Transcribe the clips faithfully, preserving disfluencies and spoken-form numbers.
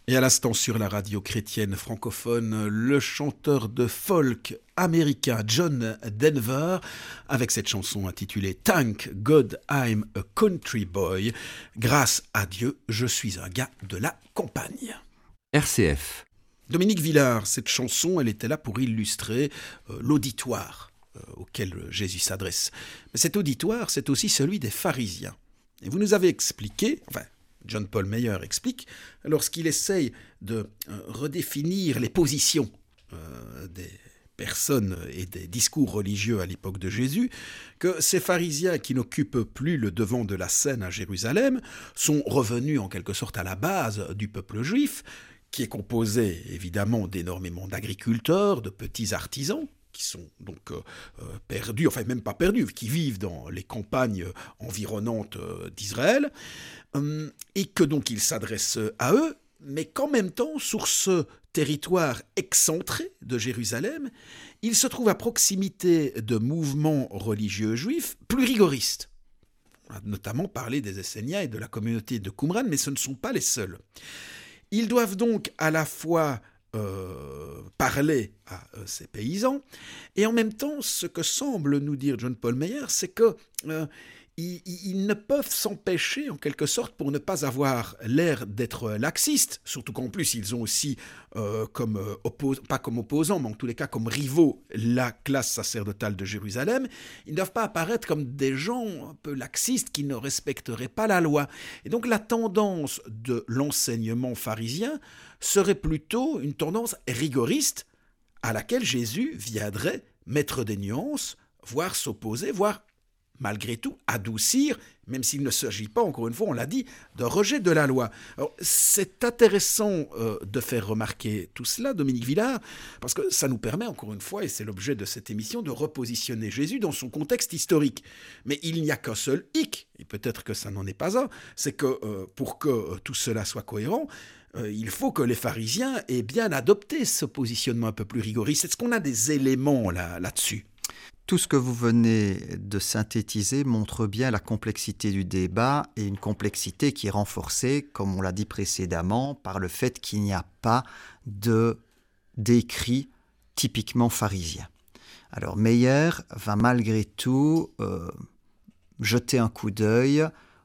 Et à l'instant sur la radio chrétienne francophone, le chanteur de folk américain John Denver, avec cette chanson intitulée « Thank God I'm a Country Boy », grâce à Dieu, je suis un gars de la campagne. R C F. Dominique Villard, cette chanson, elle était là pour illustrer euh, l'auditoire euh, auquel Jésus s'adresse. Mais cet auditoire, c'est aussi celui des pharisiens. Et vous nous avez expliqué, enfin, John Paul Meyer explique, lorsqu'il essaye de euh, redéfinir les positions euh, des personnes et des discours religieux à l'époque de Jésus, que ces pharisiens qui n'occupent plus le devant de la scène à Jérusalem sont revenus en quelque sorte à la base du peuple juif, qui est composé évidemment d'énormément d'agriculteurs, de petits artisans, qui sont donc euh, perdus, enfin même pas perdus, qui vivent dans les campagnes environnantes euh, d'Israël, euh, et que donc il s'adresse à eux, mais qu'en même temps, sur ce territoire excentré de Jérusalem, il se trouve à proximité de mouvements religieux juifs plus rigoristes. On a notamment parlé des Esséniens et de la communauté de Qumran, mais ce ne sont pas les seuls. Ils doivent donc à la fois Euh, parler à euh, ces paysans, et en même temps, ce que semble nous dire John Paul Meyer, c'est que euh, ils, ils ne peuvent s'empêcher, en quelque sorte, pour ne pas avoir l'air d'être laxistes, surtout qu'en plus, ils ont aussi, euh, comme euh, oppos- pas comme opposants, mais en tous les cas comme rivaux, la classe sacerdotale de Jérusalem. Ils ne doivent pas apparaître comme des gens un peu laxistes qui ne respecteraient pas la loi. Et donc la tendance de l'enseignement pharisien serait plutôt une tendance rigoriste à laquelle Jésus viendrait mettre des nuances, voire s'opposer, voire malgré tout adoucir, même s'il ne s'agit pas, encore une fois, on l'a dit, d'un rejet de la loi. Alors, c'est intéressant euh, de faire remarquer tout cela, Dominique Villard, parce que ça nous permet, encore une fois, et c'est l'objet de cette émission, de repositionner Jésus dans son contexte historique. Mais il n'y a qu'un seul hic, et peut-être que ça n'en est pas un, c'est que euh, pour que euh, tout cela soit cohérent, Euh, il faut que les pharisiens aient bien adopté ce positionnement un peu plus rigoriste. Est-ce qu'on a des éléments là, là-dessus ? Tout ce que vous venez de synthétiser montre bien la complexité du débat, et une complexité qui est renforcée, comme on l'a dit précédemment, par le fait qu'il n'y a pas de d'écrit typiquement pharisien. Alors Meyer va malgré tout euh, jeter un coup d'œil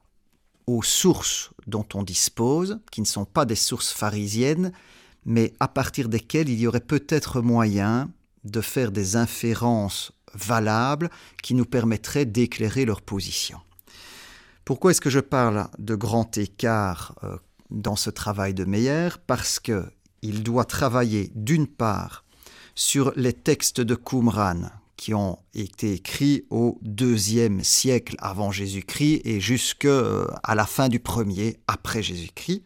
aux sources dont on dispose, qui ne sont pas des sources pharisiennes, mais à partir desquelles il y aurait peut-être moyen de faire des inférences valables qui nous permettraient d'éclairer leur position. Pourquoi est-ce que je parle de grand écart euh, dans ce travail de Meyer ? Parce qu'il doit travailler d'une part sur les textes de Qumran, qui ont été écrits au deuxième siècle avant Jésus-Christ et jusqu'à la fin du premier après Jésus-Christ.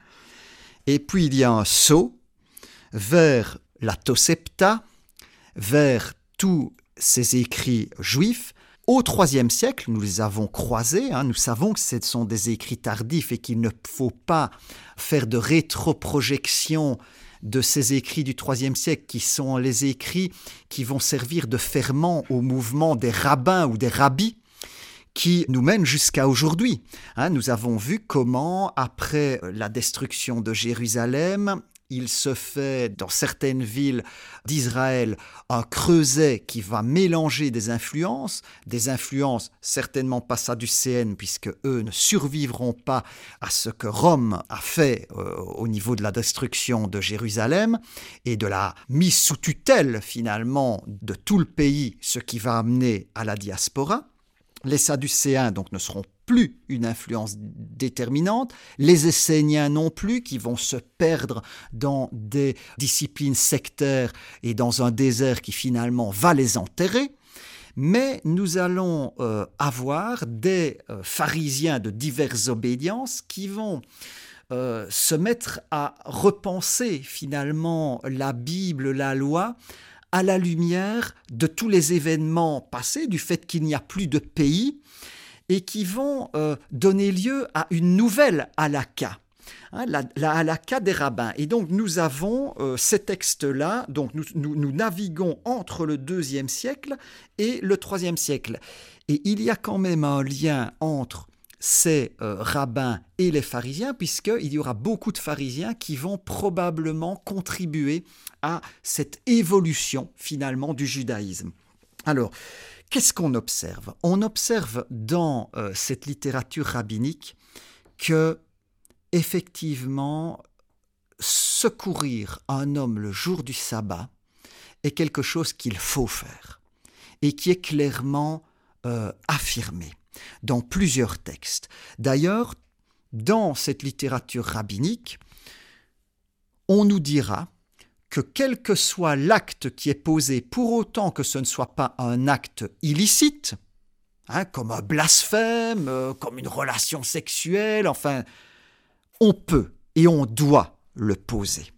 Et puis il y a un saut vers la Tosepta, vers tous ces écrits juifs. Au troisième siècle, nous les avons croisés, hein, nous savons que ce sont des écrits tardifs et qu'il ne faut pas faire de rétroprojection de ces écrits du troisième siècle, qui sont les écrits qui vont servir de ferment au mouvement des rabbins ou des rabbis, qui nous mènent jusqu'à aujourd'hui. Hein, nous avons vu comment, après la destruction de Jérusalem, il se fait dans certaines villes d'Israël un creuset qui va mélanger des influences, des influences certainement pas sadducéennes, puisque eux ne survivront pas à ce que Rome a fait euh, au niveau de la destruction de Jérusalem et de la mise sous tutelle finalement de tout le pays, ce qui va amener à la diaspora. Les Sadducéens donc ne seront plus une influence déterminante, les Esséniens non plus, qui vont se perdre dans des disciplines sectaires et dans un désert qui finalement va les enterrer. Mais nous allons euh, avoir des euh, pharisiens de diverses obédiences qui vont euh, se mettre à repenser finalement la Bible, la loi, à la lumière de tous les événements passés, du fait qu'il n'y a plus de pays, et qui vont euh, donner lieu à une nouvelle halakha, hein, la, la halakha des rabbins. Et donc nous avons euh, ces textes-là, donc nous, nous, nous naviguons entre le deuxième siècle et le troisième siècle. Et il y a quand même un lien entre ces euh, rabbins et les pharisiens, puisqu'il y aura beaucoup de pharisiens qui vont probablement contribuer à cette évolution finalement du judaïsme. Alors, qu'est-ce qu'on observe ? On observe dans euh, cette littérature rabbinique que, effectivement, secourir un homme le jour du sabbat est quelque chose qu'il faut faire et qui est clairement euh, affirmé dans plusieurs textes. D'ailleurs, dans cette littérature rabbinique, on nous dira que quel que soit l'acte qui est posé, pour autant que ce ne soit pas un acte illicite, hein, comme un blasphème, euh, comme une relation sexuelle, enfin, on peut et on doit le poser.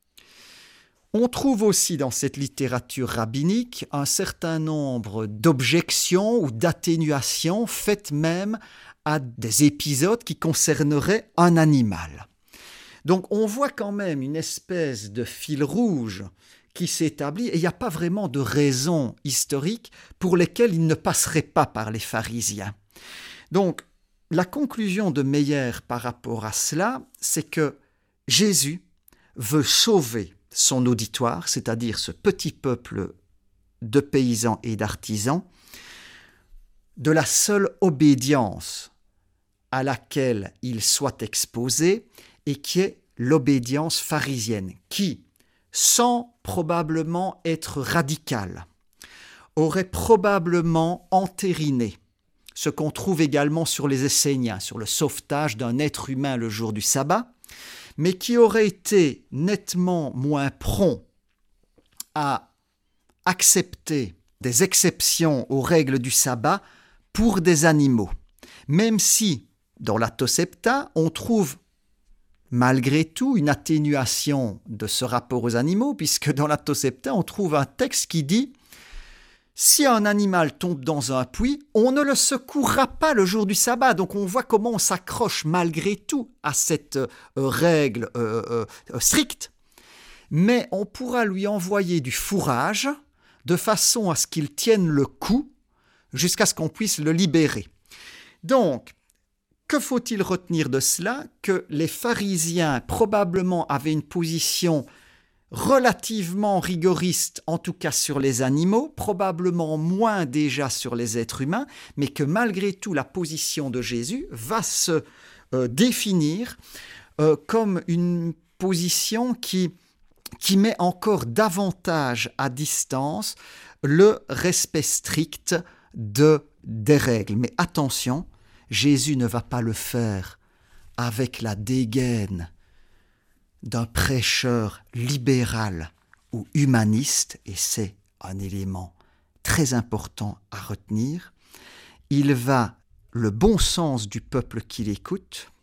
On trouve aussi dans cette littérature rabbinique un certain nombre d'objections ou d'atténuations faites même à des épisodes qui concerneraient un animal. Donc on voit quand même une espèce de fil rouge qui s'établit et il n'y a pas vraiment de raisons historiques pour lesquelles il ne passerait pas par les pharisiens. Donc la conclusion de Meyer par rapport à cela, c'est que Jésus veut sauver son auditoire, c'est-à-dire ce petit peuple de paysans et d'artisans, de la seule obédience à laquelle il soit exposé et qui est l'obédience pharisienne, qui, sans probablement être radicale, aurait probablement entériné ce qu'on trouve également sur les Esséniens, sur le sauvetage d'un être humain le jour du sabbat, mais qui aurait été nettement moins prompt à accepter des exceptions aux règles du sabbat pour des animaux. Même si, dans la Tosepta, on trouve malgré tout une atténuation de ce rapport aux animaux, puisque dans la Tosepta, on trouve un texte qui dit « Si un animal tombe dans un puits, on ne le secourra pas le jour du sabbat. » Donc on voit comment on s'accroche malgré tout à cette euh, règle euh, euh, stricte. Mais on pourra lui envoyer du fourrage de façon à ce qu'il tienne le coup jusqu'à ce qu'on puisse le libérer. Donc, que faut-il retenir de cela ? Que les pharisiens probablement avaient une position relativement rigoriste, en tout cas sur les animaux, probablement moins déjà sur les êtres humains, mais que malgré tout la position de Jésus va se euh, définir euh, comme une position qui, qui met encore davantage à distance le respect strict de, des règles. Mais attention, Jésus ne va pas le faire avec la dégaine d'un prêcheur libéral ou humaniste, et c'est un élément très important à retenir. Il va, le bon sens du peuple qui l'écoute,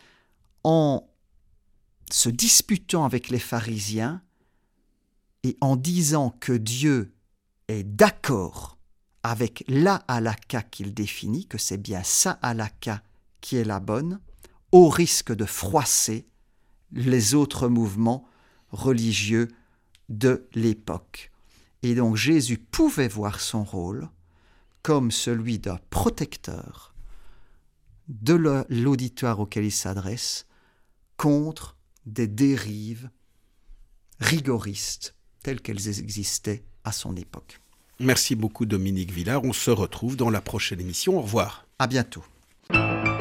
en se disputant avec les pharisiens et en disant que Dieu est d'accord avec la halakha qu'il définit, que c'est bien sa halakha qui est la bonne, au risque de froisser les autres mouvements religieux de l'époque. Et donc Jésus pouvait voir son rôle comme celui d'un protecteur de l'auditoire auquel il s'adresse contre des dérives rigoristes telles qu'elles existaient à son époque. Merci beaucoup Dominique Villard, on se retrouve dans la prochaine émission, au revoir. À bientôt.